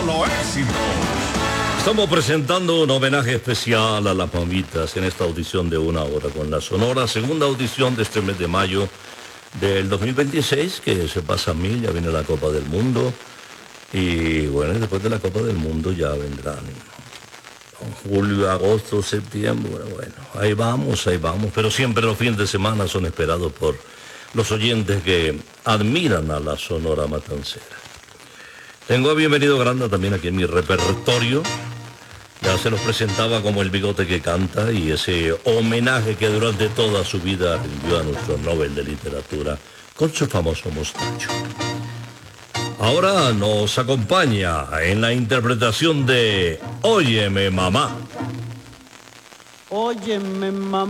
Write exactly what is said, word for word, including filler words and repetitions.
solo éxitos. Estamos presentando un homenaje especial a las mamitas en esta audición de una hora con la Sonora, segunda audición de este mes de mayo del dos mil veintiséis, que se pasa a mil, ya viene la Copa del Mundo. Y bueno, después de la Copa del Mundo ya vendrán julio, agosto, septiembre, bueno, ahí vamos, ahí vamos, pero siempre los fines de semana son esperados por los oyentes que admiran a la Sonora Matancera. Tengo a Bienvenido Granda también aquí en mi repertorio. Ya se los presentaba como el bigote que canta y ese homenaje que durante toda su vida rindió a nuestro Nobel de Literatura con su famoso mostacho. Ahora nos acompaña en la interpretación de Óyeme Mamá. Óyeme mamá.